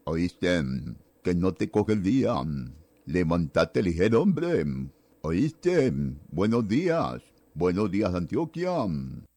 ¿Oíste? Que no te coge el día. Levantate ligero, hombre. ¿Oíste? Buenos días. Buenos días, Antioquia.